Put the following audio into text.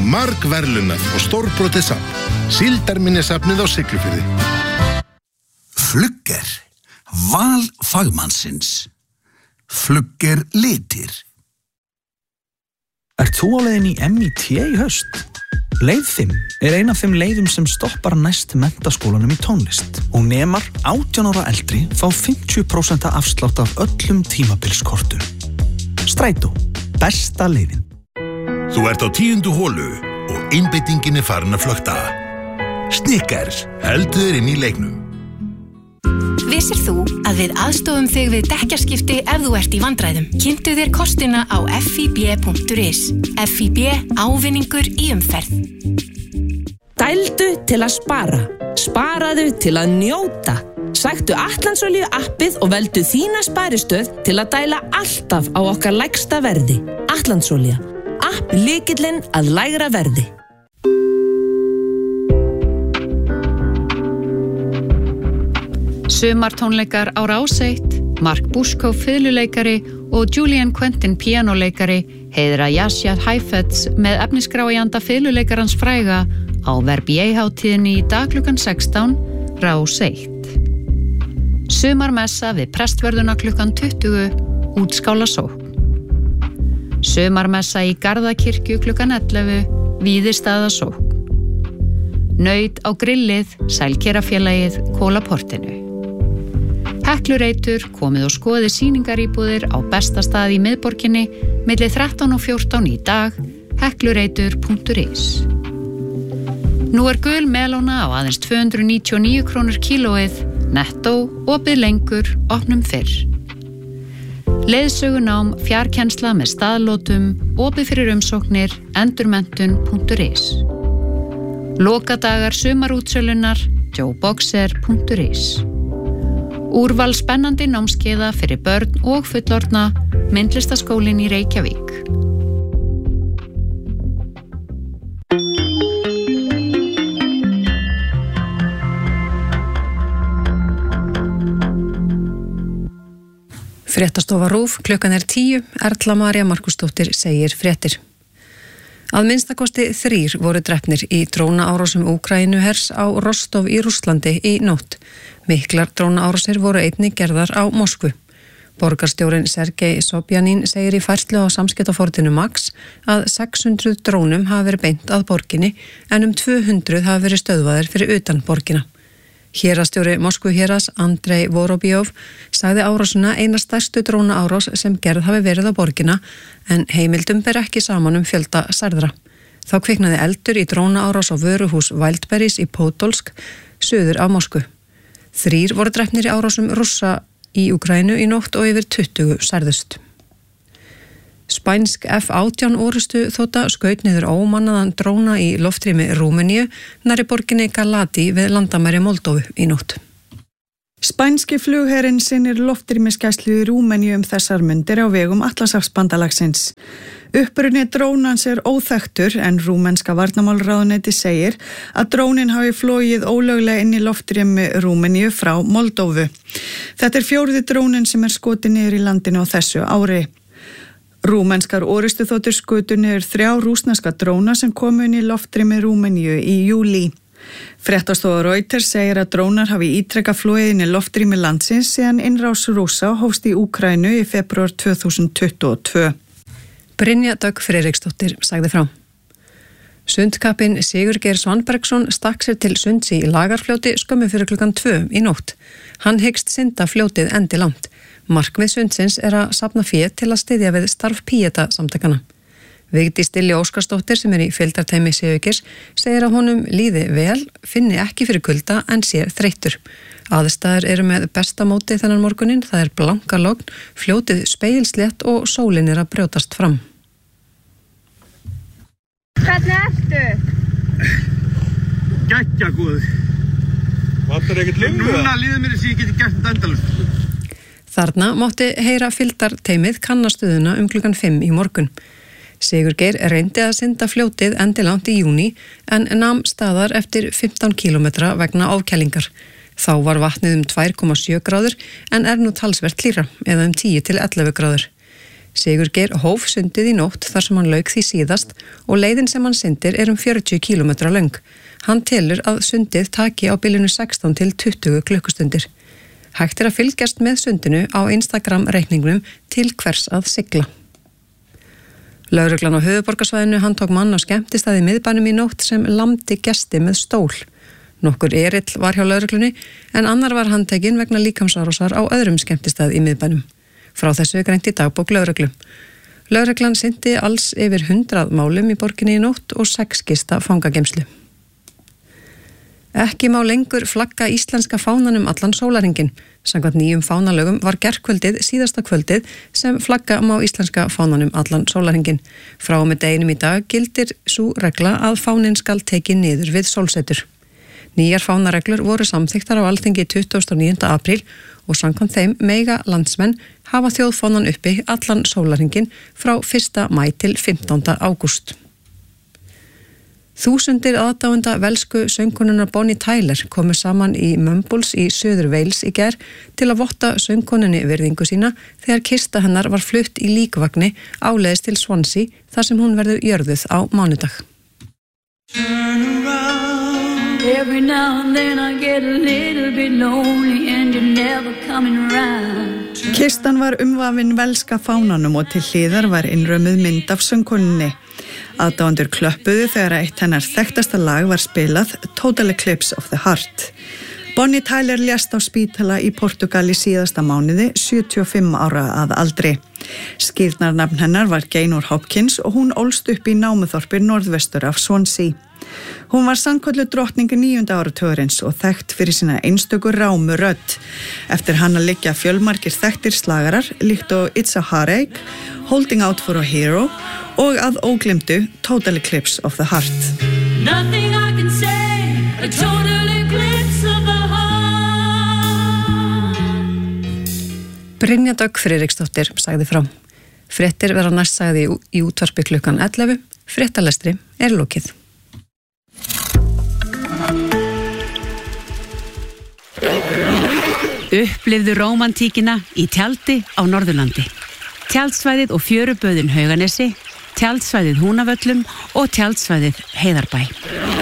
margverðlaunað og stórbrotið safn. Síldarminjasafnið á Siglufirði. Flugger, val fagmannsins. Flugger litir. Ert þú á leiðin í MIT í haust? Leið 5 ein af þeim leiðum sem stoppar næst menntaskólanum í tónlist og nemar 18 ára eldri fá 50% afslátt af öllum tímabilskortum. Strætó, besta leiðin. Þú ert á 10. holu og einbeitingin farin að flökta. Snickers, heldur þér inn í leiknum. Vissir þú að við aðstofum þig við dekkjaskipti ef þú ert í vandræðum? Kynntu þér kostina á fib.is. FIB, ávinningur í umferð. Dældu til að spara. Sparaðu til að njóta. Sæktu Atlandsolíu appið og veldu þína sparistöð til að dæla alltaf á okkar lægsta verði. Atlandsolía. App lykillinn að lægra verði. Sumartónleikar á Rás 1, Mark Bushko fiðluleikari og Julian Quentin píanóleikari heiðra Yasha Heifetz með efnisgrá í anda fiðluleikarans fræga á Verbier-hátíðinni í dag klukkan 16, Rás 1. Sumarmessa við prestvörðuna klukkan 20, Útskála sókn. Sumarmessa í Garðakirkju klukkan 11, Víðistaða sókn. Naut á grillið, Sælkerafélagið, Kólaportinu. Heklureitur komið og skoði sýningaríbúðir á besta stað í miðborginni milli 13 og 14 í dag, heklureitur.is. Nú gul melóna á aðeins 299 krónur kílóið, nettó, opið lengur, opnum fyrr. Leiðsögunám, fjarkennsla með staðlótum, opið fyrir umsóknir, endurmenntun.is. Lokadagar sumarútsölunar, joeboxer.is. Úrval spennandi námskeiða fyrir börn og fullorðna, Myndlistaskólinn í Reykjavík. Fréttastofa RÚV, klukkan 10, Erla María Markusdóttir segir fréttir. Að minnstakosti 3 voru drepnir í drónaárásum Úkraínuhers á Rostov í Rússlandi í nótt. Miklar drónaárásir voru einnig gerðar á Moskvu. Borgarstjórinn Sergei Sobjanin segir í færslu á samskiptaforritinu Max að 600 drónum hafa verið beint að borginni en 200 hafa verið stöðvaðir fyrir utan borgina. Héraðsstjóri Moskvu héraðs Andrei Vorobjov sagði árásuna eina stærstu drónaárás sem gerð hafi verið á borgina en heimildum ber ekki saman fjölda særðra. Þá kviknaði eldur í drónaárás á vöruhús Wildberries í Podolsk, suður af Moskvu. 3 voru drepnir í árásum Rússa í Úkraínu í nótt og yfir 20 særðust. Spænsk F-18 orustu þota skaut niður ómannaðan dróna í loftrými Rúmeníu nærri borginni Galati við landamæri Moldóvu í nótt. Spænski flugherinn sinnir loftrýmisgæslu í Rúmeníu þessar mundir á vegum Atlantshafsbandalagsins. Uppruni drónans óþekktur en rúmenska varnarmálaráðuneyti segir að drónin hafi flogið ólöglega inn í loftrými Rúmeníu frá Moldóvu. Þetta 4. drónin sem skotið niður í landinu á þessu ári. Rúmenskar orustuþotur skutu niður 3 rússneska dróna sem komu inn í loftrými Rúmeníu í júlí. Fréttastofa Reuters segir að drónar hafi ítrekað flogið inn í loftrými landsins síðan innrás Rússa hófst í Úkraínu í febrúar 2022. Brynja Dögg Friðriksdóttir sagði frá. Sundkappinn Sigurgeir Svanbergsson stakk sér til sunds í Lagarfljóti skömmu fyrir klukkan 2 í nótt. Hann hyggst synda fljótið endilangt. Markmið sundsins að safna fé til að styðja við starf Píeta samtakana. Vigdís Dilli Óskarsdóttir sem í fylgdarteymi Sigurgeirs segir að honum líði vel, finni ekki fyrir kulda en sé þreyttur. Aðstæður eru með besta móti þennan morguninn, það blanka logn, fljótið spegilslétt og sólin að brjótast fram. Hvernig ertu? Geggja góð. Vantar ekkert limmu? Núna líður mér ég geti gert þetta endalaust. Þarna mátti heyra fylgdarteymið kannastöðuna klukkan 5 í morgun. Sigurgeir reyndi að synda fljótið endilangt í júní en nam staðar eftir 15 kílómetra vegna ofkælingar. Þá var vatnið 2,7 gráður en nú talsvert hlýrra eða 10 til 11 gráður. Sigurgeir hóf sundið í nótt þar sem hann lauk því síðast og leiðin sem hann syndir 40 km löng. Hann telur að sundið taki á bilinu 16 til 20 klukkustundir. Hægt að fylgjast með sundinu á Instagram-reikningnum til hvers að sigla. Lögreglan á höfuðborgarsvæðinu handtók mann á skemmtistað í miðbænum í nótt sem lamdi gesti með stól. Nokkur erill var hjá lögreglunni en annar var handtekinn vegna líkamsárásar á öðrum skemmtistað í miðbænum. Frá þessu greint í dagbók lögreglu. Lögreglan sinnti alls yfir 100 málum í borginni í nótt og 6 gista fangageymslu. Ekki má lengur flagga íslenska fánanum allan sólarhringinn. Samkvæmt nýjum fánalögum var gærkvöldið síðasta kvöldið sem flagga má íslenska fánanum allan sólarhringinn. Frá og með deginum í dag gildir sú regla að fáninn skal tekið niður við sólsetur. Nýjar fánareglur voru samþykktar á Alþingi 29. apríl og samkvæmt þeim mega landsmenn hafa þjóðfánan uppi allan sólarhringinn frá 1. maí til 15. ágúst. Þúsundir aðdáenda velsku söngkonunnar Bonnie Tyler komu saman í Mumbles í Suður Wales í gær til að votta söngkonunni virðingu sína þegar kista hennar var flutt í líkvagni áleiðis til Swansea þar sem hún verður jörðuð á mánudag. Every now and then I get a little bit lonely and you're never coming around. Kistan var umvafin velska fánanum og til hliðar var innrömmuð mynd af söngkonunni. Aðdáendur klöppuðu þegar eitt hennar þekktasta lag var spilað Total Eclipse of the Heart. Bonnie Tyler lést á spítala í Portugal í síðasta mánuði, 75 ára að aldri. Skírnarnafn hennar var Gaynor Hopkins og hún ólst upp í námuþorpi norðvestur af Swansea. Hún var sannkölluð drottning 9. áratugurins og þekkt fyrir sína einstöku rámu rödd. Eftir hana liggja fjölmargir þekktir slagarar líkt og It's a Heartache, Holding Out for a Hero og að ógleymdu Total Eclipse of the Heart. Nothing I can say, a total eclipse of the heart. Brynja Dögg Friðriksdóttir sagði frá. Fréttir verða næst sagði í útvarpi klukkan 11. Fréttalestri lokið. Upplifðu rómantíkina í tjaldi á Norðurlandi. Tjaldsvæðið og fjöruböðin Hauganesi, tjaldsvæðið Húnavöllum og tjaldsvæðið Heiðarbæ.